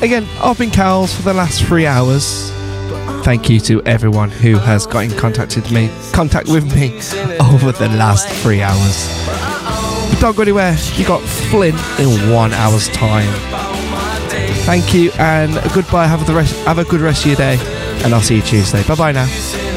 Again, I've been Cowles for the last 3 hours. Thank you to everyone who has got in contact with me over the last 3 hours. But don't go anywhere, you got Flint in 1 hour's time. Thank you and goodbye. Have a good rest of your day, and I'll see you Tuesday. Bye bye now.